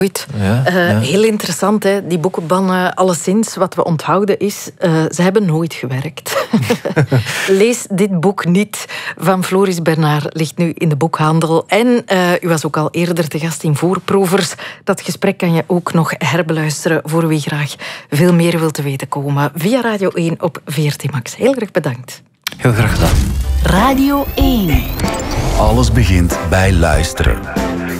Ja. Heel interessant, hè? Die boekenban. Alleszins, wat we onthouden is, ze hebben nooit gewerkt. Lees dit boek niet van Floris Bernard, ligt nu in de boekhandel. En u was ook al eerder te gast in Voorprovers. Dat gesprek kan je ook nog herbeluisteren voor wie graag veel meer wil te weten komen. Via Radio 1 op VRT Max. Heel erg bedankt. Heel graag gedaan. Radio 1. Alles begint bij luisteren.